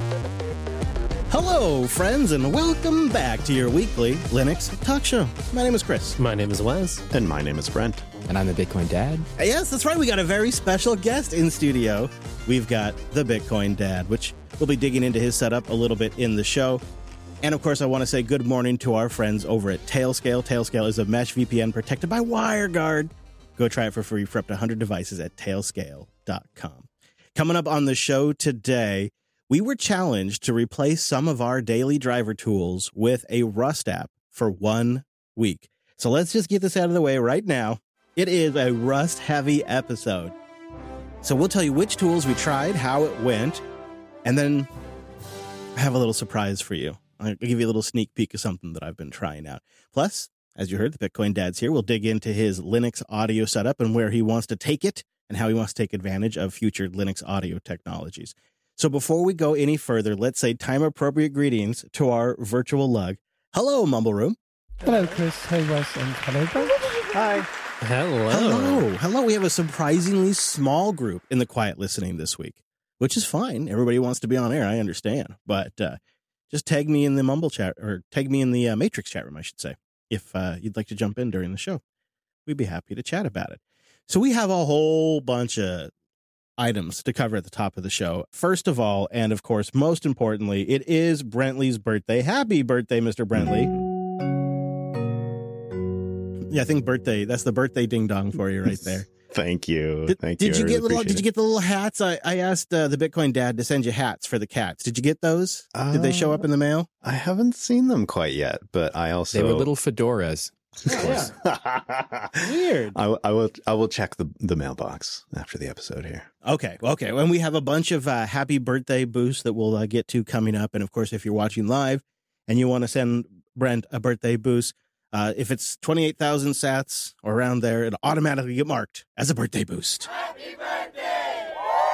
Hello, friends, and welcome back to your weekly Linux talk show. My name is Chris. My name is Wes. And my name is Brent. And I'm the Bitcoin Dad. Yes, that's right. We got a very special guest in studio. We've got the Bitcoin Dad, which we'll be digging into his setup a little bit in the show. And of course, I want to say good morning to our friends over at Tailscale. Tailscale is a mesh VPN protected by WireGuard. Go try it for free for up to 100 devices at tailscale.com. Coming up on the show today, we were challenged to replace some of our daily driver tools with a Rust app for 1 week. So let's just get this out of the way right now. It is a Rust-heavy episode. So we'll tell you which tools we tried, how it went, and then I have a little surprise for you. I'll give you a little sneak peek of something that I've been trying out. Plus, as you heard, the Bitcoin Dad's here. We'll dig into his Linux audio setup and where he wants to take it and how he wants to take advantage of future Linux audio technologies. So before we go any further, let's say time-appropriate greetings to our virtual lug. Hello, Mumble Room. Hello, Chris. Hey, Wes, and hello, Brent. Hi. Hello. Hello. We have a surprisingly small group in the quiet listening this week, which is fine. Everybody wants to be on air. I understand. But just tag me in the Mumble chat, or tag me in the Matrix chat room, I should say, if you'd like to jump in during the show. We'd be happy to chat about it. So we have a whole bunch of items to cover at the top of the show. First of all, and of course, most importantly, it is Brentley's birthday. Happy birthday, Mr. Brentley. Yeah, I think birthday, that's the birthday ding dong for you right there. Thank you. Thank Did you. you get the little hats? I asked the Bitcoin Dad to send you hats for the cats. Did you get those? Did they show up in the mail? I haven't seen them quite yet, but I also They were little fedoras. Weird. I will check the mailbox after the episode here. Okay. And we have a bunch of happy birthday boosts that we'll get to coming up. And of course, if you're watching live and you want to send Brent a birthday boost, if it's 28,000 sats or around there, it'll automatically get marked as a birthday boost. Happy birthday!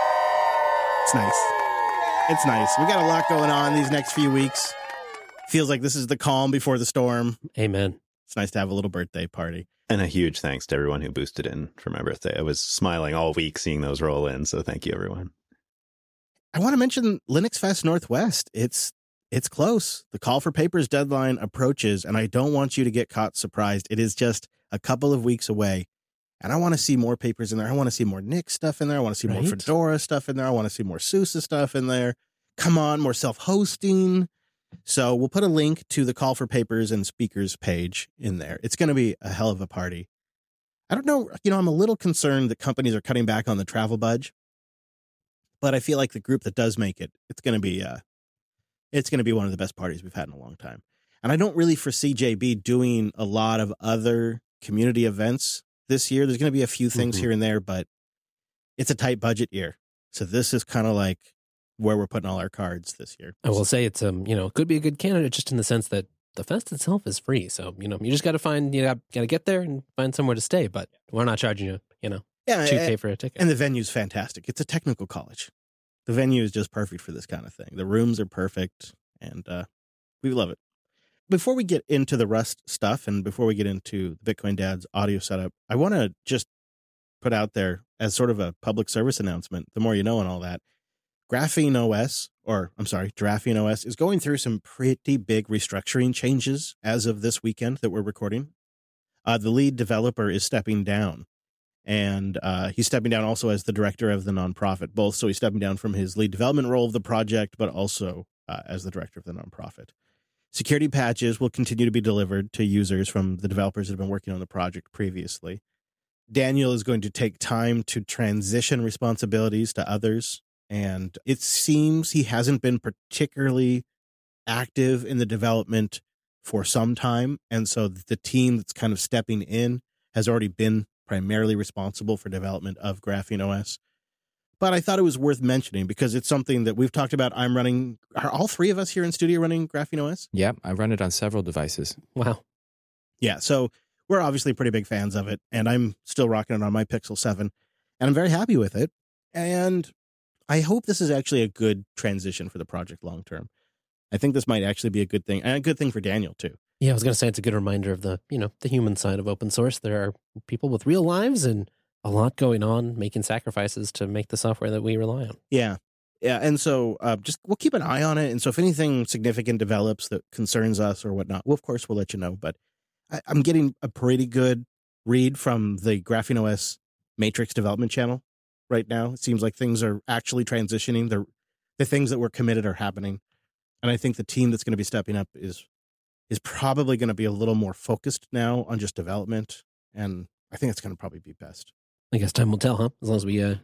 It's nice. We got a lot going on these next few weeks. Feels like this is the calm before the storm. Amen. It's nice to have a little birthday party. And a huge thanks to everyone who boosted in for my birthday. I was smiling all week seeing those roll in, so thank you, everyone. I want to mention Linux Fest Northwest. It's close. The call for papers deadline approaches, and I don't want you to get caught surprised. It is just a couple of weeks away, and I want to see more papers in there. I want to see more Nix stuff in there. I want to see more Fedora stuff in there. I want to see more SUSE stuff in there. Come on, more self-hosting. So we'll put a link to the call for papers and speakers page in there. It's going to be a hell of a party. I don't know. I'm a little concerned that companies are cutting back on the travel budge, but I feel like the group that does make it, it's going to be one of the best parties we've had in a long time. And I don't really foresee JB doing a lot of other community events this year. There's going to be a few things here and there, but it's a tight budget year. So this is kind of like where we're putting all our cards this year. I will say it's could be a good candidate just in the sense that the fest itself is free. So, you just got to got to get there and find somewhere to stay, but we're not charging you, $2K for a ticket. And the venue's fantastic. It's a technical college. The venue is just perfect for this kind of thing. The rooms are perfect, and we love it. Before we get into the Rust stuff and before we get into the Bitcoin Dad's audio setup, I want to just put out there as sort of a public service announcement, the more you know and all that, Graphene OS is going through some pretty big restructuring changes as of this weekend that we're recording. The lead developer is stepping down. And he's stepping down also as the director of the nonprofit, both. So he's stepping down from his lead development role of the project, but also as the director of the nonprofit. Security patches will continue to be delivered to users from the developers that have been working on the project previously. Daniel is going to take time to transition responsibilities to others. And it seems he hasn't been particularly active in the development for some time. And so the team that's kind of stepping in has already been primarily responsible for development of Graphene OS. But I thought it was worth mentioning because it's something that we've talked about. Are all three of us here in studio running Graphene OS? Yeah, I run it on several devices. Wow. Yeah, so we're obviously pretty big fans of it, and I'm still rocking it on my Pixel 7, and I'm very happy with it. And I hope this is actually a good transition for the project long term. I think this might actually be a good thing, and a good thing for Daniel, too. Yeah, I was going to say it's a good reminder of the human side of open source. There are people with real lives and a lot going on, making sacrifices to make the software that we rely on. Yeah. Yeah, and so just we'll keep an eye on it. And so if anything significant develops that concerns us or whatnot, well, of course, we'll let you know. But I'm getting a pretty good read from the Graphene OS Matrix development channel right now. It seems like things are actually transitioning. The things that were committed are happening. And I think the team that's going to be stepping up is probably going to be a little more focused now on just development. And I think it's going to probably be best. I guess time will tell, huh? As long as we,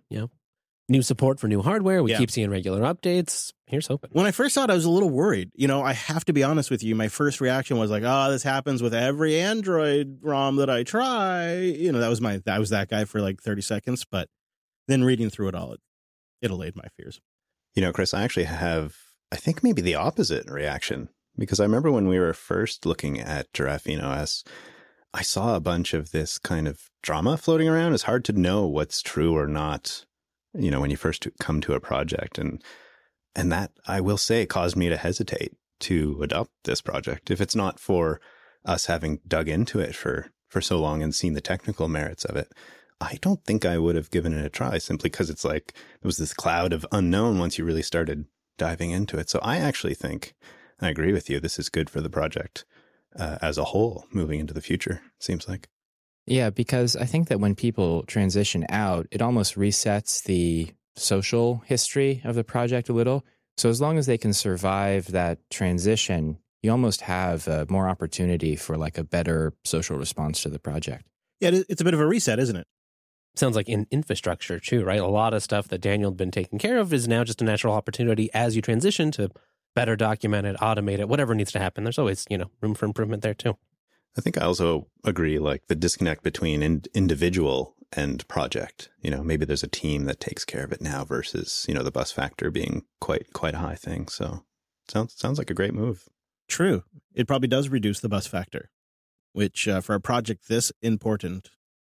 new support for new hardware, we keep seeing regular updates. Here's hoping. When I first saw it, I was a little worried. I have to be honest with you. My first reaction was like, oh, this happens with every Android ROM that I try. That was that guy for like 30 seconds. But then reading through it all, it allayed my fears. Chris, I actually have, I think maybe the opposite reaction, because I remember when we were first looking at Graphene OS, I saw a bunch of this kind of drama floating around. It's hard to know what's true or not, when you first come to a project. And that, I will say, caused me to hesitate to adopt this project. If it's not for us having dug into it for so long and seen the technical merits of it, I don't think I would have given it a try, simply because it's like there was this cloud of unknown once you really started diving into it. So I actually think, I agree with you, this is good for the project as a whole moving into the future, it seems like. Yeah, because I think that when people transition out, it almost resets the social history of the project a little. So as long as they can survive that transition, you almost have more opportunity for like a better social response to the project. Yeah, it's a bit of a reset, isn't it? Sounds like in infrastructure too, right? A lot of stuff that Daniel had been taking care of is now just a natural opportunity as you transition to better document it, automate it, whatever needs to happen. There's always, room for improvement there too. I think I also agree, like the disconnect between individual and project. Maybe there's a team that takes care of it now versus, the bus factor being quite a high thing. So sounds like a great move. True. It probably does reduce the bus factor, which for a project this important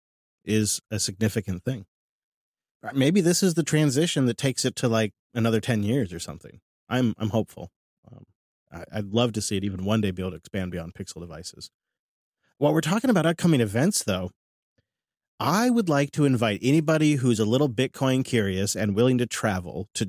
is a significant thing. Maybe this is the transition that takes it to like another 10 years or something. I'm hopeful. I'd love to see it even one day be able to expand beyond Pixel devices. While we're talking about upcoming events, though, I would like to invite anybody who's a little Bitcoin curious and willing to travel to